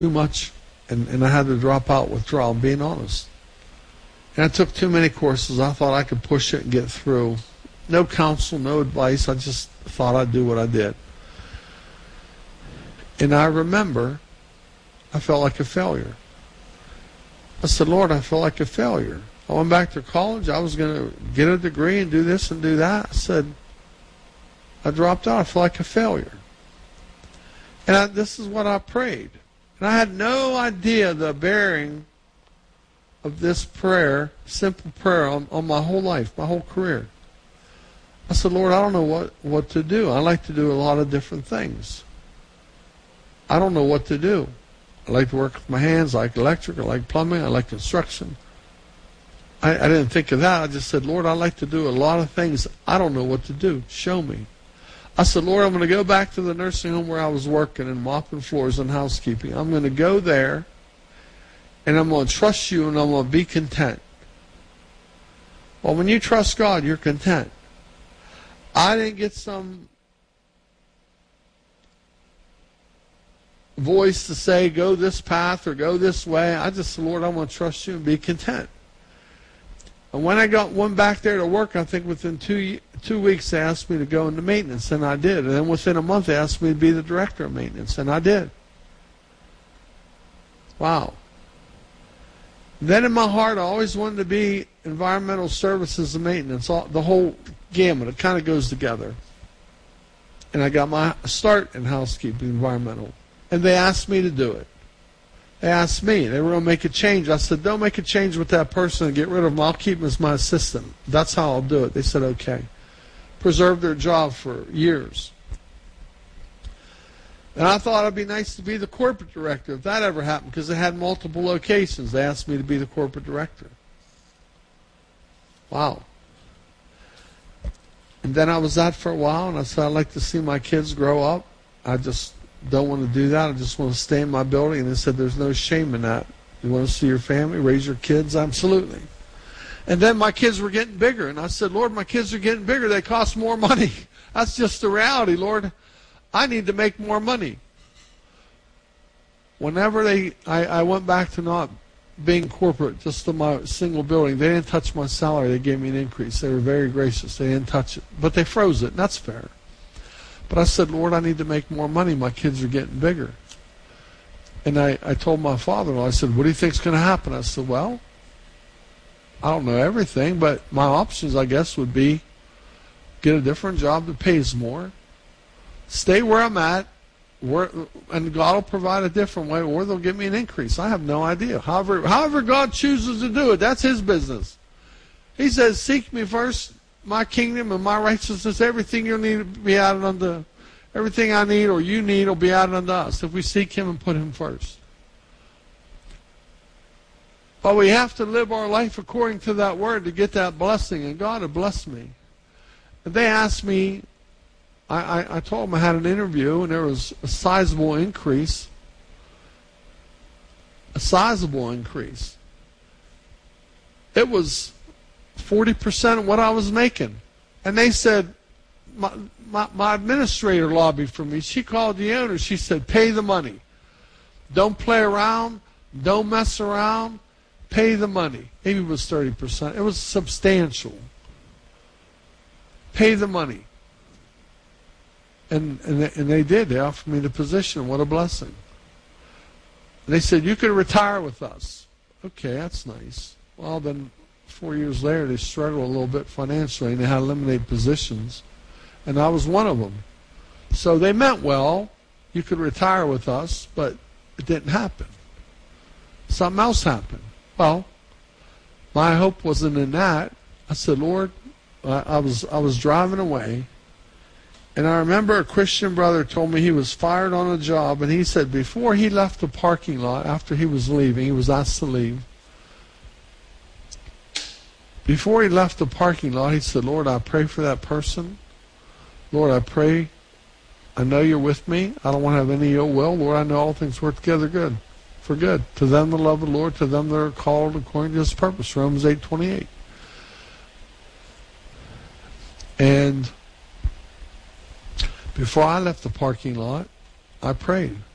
too much, and I had to drop out withdrawal, being honest. And I took too many courses. I thought I could push it and get through. No counsel, no advice. I just thought I'd do what I did. And I remember I felt like a failure. I said, Lord, I feel like a failure. I went back to college. I was going to get a degree and do this and do that. I said, I dropped out. I feel like a failure. And this is what I prayed. And I had no idea the bearing of this prayer, simple prayer, on my whole life, my whole career. I said, Lord, I don't know what to do. I like to do a lot of different things. I don't know what to do. I like to work with my hands. I like electric. I like plumbing. I like construction. I didn't think of that. I just said, Lord, I like to do a lot of things. I don't know what to do. Show me. I said, Lord, I'm going to go back to the nursing home where I was working and mopping floors and housekeeping. I'm going to go there, and I'm going to trust you, and I'm going to be content. Well, when you trust God, you're content. I didn't get some voice to say, go this path or go this way. I just said, Lord, I want to trust you and be content. And when I went back there to work, I think within 2 weeks they asked me to go into maintenance, and I did. And then within a month they asked me to be the director of maintenance, and I did. Wow. Then in my heart, I always wanted to be environmental services and maintenance, the whole gamut. It kind of goes together. And I got my start in housekeeping, environmental. And they asked me to do it. They asked me. They were going to make a change. I said, don't make a change with that person and get rid of him. I'll keep him as my assistant. That's how I'll do it. They said, okay. Preserved their job for years. And I thought it'd be nice to be the corporate director if that ever happened, because they had multiple locations. They asked me to be the corporate director. Wow. And then I was that for a while, and I said, I'd like to see my kids grow up. I just don't want to do that. I just want to stay in my building. And they said, there's no shame in that. You want to see your family, raise your kids? Absolutely. And then my kids were getting bigger. And I said, Lord, my kids are getting bigger. They cost more money. That's just the reality, Lord. I need to make more money. Whenever I went back to not being corporate, just to my single building, they didn't touch my salary. They gave me an increase. They were very gracious. They didn't touch it. But they froze it, and that's fair. But I said, Lord, I need to make more money. My kids are getting bigger. And I told my father-in-law, I said, what do you think's going to happen? I said, well, I don't know everything, but my options, I guess, would be get a different job that pays more, stay where I'm at, and God will provide a different way, or they'll give me an increase. I have no idea. However God chooses to do it, that's his business. He says, seek me first, my kingdom and my righteousness. Everything you need will be added unto, everything I need or you need will be added unto us if we seek him and put him first. But we have to live our life according to that word to get that blessing, and God had blessed me. And they asked me, I told them I had an interview, and there was a sizable increase. A sizable increase. It was 40% of what I was making. And they said, my administrator lobbied for me. She called the owner. She said, pay the money. Don't play around. Don't mess around. Pay the money. Maybe it was 30%. It was substantial. Pay the money. And they did. They offered me the position. What a blessing. And they said, you can retire with us. Okay, that's nice. Well, then 4 years later, they struggled a little bit financially, and they had to eliminate positions. And I was one of them. So they meant well. You could retire with us, but it didn't happen. Something else happened. Well, my hope wasn't in that. I said, Lord, I was driving away, and I remember a Christian brother told me he was fired on a job, and he said before he left the parking lot, after he was leaving, he was asked to leave. Before he left the parking lot, he said, Lord, I pray for that person. Lord, I pray, I know you're with me. I don't want to have any ill will. Lord, I know all things work together good, for good. To them that love the Lord, to them that are called according to his purpose. Romans 8:28. And before I left the parking lot, I prayed.